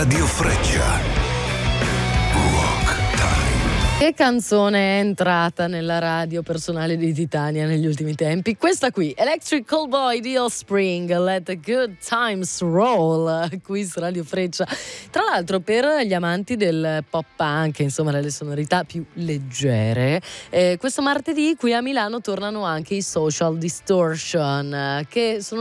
Radio Freccia. Rock Time. Che canzone è entrata nella radio personale di Titania negli ultimi tempi? Questa qui, Electric Callboy di Offspring, Let the Good Times Roll, qui su Radio Freccia. Tra l'altro, per gli amanti del pop punk, insomma delle sonorità più leggere, questo martedì qui a Milano tornano anche i Social Distortion, che sono